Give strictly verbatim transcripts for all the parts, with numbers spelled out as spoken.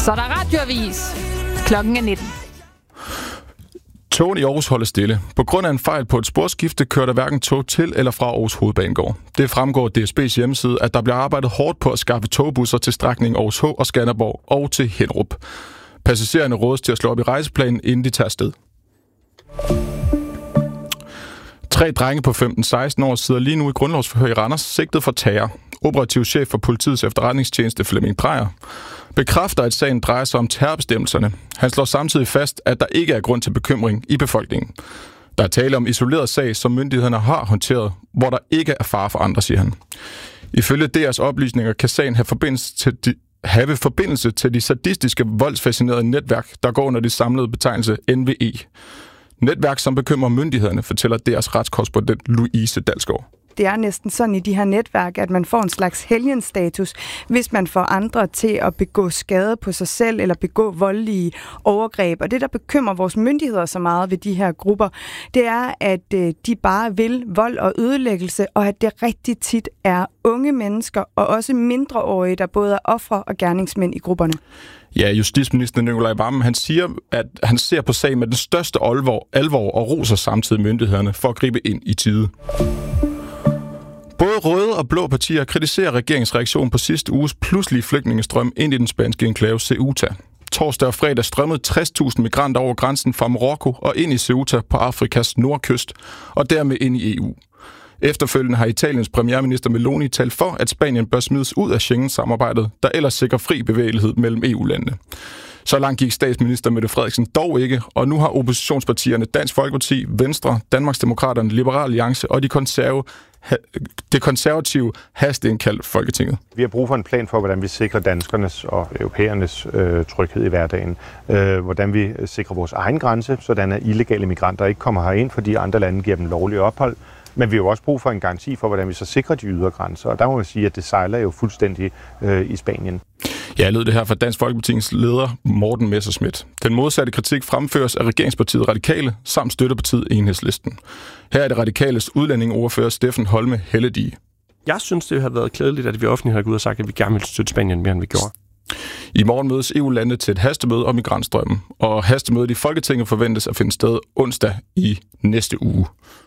Så er der radioavis. Klokken er nitten. Togene i Aarhus holder stille. På grund af en fejl på et sporskifte kører der hverken tog til eller fra Aarhus Hovedbanegård. Det fremgår af D S B's hjemmeside, at der bliver arbejdet hårdt på at skaffe togbusser til strækningen Aarhus H og Skanderborg og til Hinderup. Passagererne rådes til at slå op i rejseplanen, inden de tager afsted. Tre drenge på femten seksten år sidder lige nu i grundlovsforhør i Randers, sigtet for terror. Operativ chef for politiets efterretningstjeneste Flemming Drejer bekræfter, at sagen drejer sig om terrorbestemmelserne. Han slår samtidig fast, at der ikke er grund til bekymring i befolkningen. Der er tale om isoleret sag, som myndighederne har håndteret, hvor der ikke er fare for andre, siger han. Ifølge D R's oplysninger kan sagen have forbindelse til de have forbindelse til de sadistiske voldsfascinerede netværk, der går under de samlede betegnelse N V E. Netværk, som bekymrer myndighederne, fortæller D R's retskorrespondent Louise Dalsgaard. Det er næsten sådan i de her netværk, at man får en slags helgenstatus, hvis man får andre til at begå skade på sig selv eller begå voldelige overgreb. Og det, der bekymrer vores myndigheder så meget ved de her grupper, det er, at de bare vil vold og ødelæggelse, og at det rigtig tit er unge mennesker og også mindreårige, der både er ofre og gerningsmænd i grupperne. Ja, justitsminister Nicolai Wammen, han siger, at han ser på sagen med den største alvor, alvor og roser samtidig myndighederne for at gribe ind i tide. Både røde og blå partier kritiserer regeringens reaktion på sidste uges pludselige flygtningestrøm ind i den spanske enklave Ceuta. Torsdag og fredag strømmede tres tusind migranter over grænsen fra Marokko og ind i Ceuta på Afrikas nordkyst, og dermed ind i E U. Efterfølgende har Italiens premierminister Meloni talt for, at Spanien bør smides ud af Schengen-samarbejdet, der ellers sikrer fri bevægelighed mellem E U-landene. Så langt gik statsminister Mette Frederiksen dog ikke, og nu har oppositionspartierne Dansk Folkeparti, Venstre, Danmarksdemokraterne, Liberal Alliance og de konservative, det konservative hasteindkaldt Folketinget. Vi har brug for en plan for, hvordan vi sikrer danskernes og europæernes øh, tryghed i hverdagen. Øh, hvordan vi sikrer vores egen grænse, sådan at illegale migranter ikke kommer herind, fordi andre lande giver dem lovlig ophold. Men vi har jo også brug for en garanti for, hvordan vi så sikrer de ydre grænser. Og der må man sige, at det sejler jo fuldstændig øh, i Spanien. Ja, lød det her fra Dansk Folkepartis leder Morten Messerschmidt. Den modsatte kritik fremføres af regeringspartiet Radikale samt støttepartiet Enhedslisten. Her er det radikales udlændingeordfører Steffen Holme Helledige. Jeg synes, det har været klædeligt, at vi offentligt har gået ud og sagt, at vi gerne vil støtte Spanien mere, end vi gjorde. I morgen mødes E U-landene til et hastemøde om migrantstrømmen, og hastemødet i Folketinget forventes at finde sted onsdag i næste uge.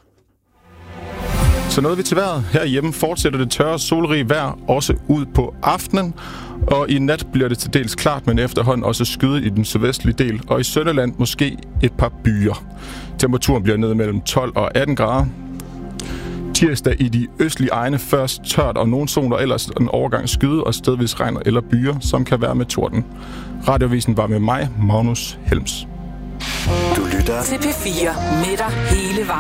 Så nåede vi til vejret. Herhjemme fortsætter det tørre, solrige vejr også ud på aftenen. Og i nat bliver det til dels klart, men efterhånden også skyet i den sydvestlige del. Og i Sønderland måske et par byer. Temperaturen bliver ned mellem tolv og atten grader. Tirsdag i de østlige egne først tørt og nogle zoner, ellers en overgang skyde og stedvis regn eller byer, som kan være med torden. Radioavisen var med mig, Magnus Helms. Du lytter til P fire med dig hele vejen.